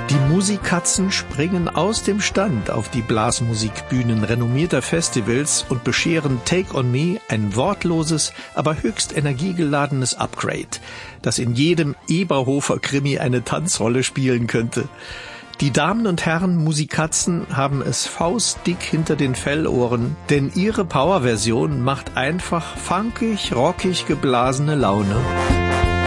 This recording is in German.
Die Musikatzen springen aus dem Stand auf die Blasmusikbühnen renommierter Festivals und bescheren Take on Me ein wortloses, aber höchst energiegeladenes Upgrade, das in jedem Eberhofer-Krimi eine Tanzrolle spielen könnte. Die Damen und Herren Musikatzen haben es faustdick hinter den Fellohren, denn ihre Powerversion macht einfach funkig, rockig geblasene Laune.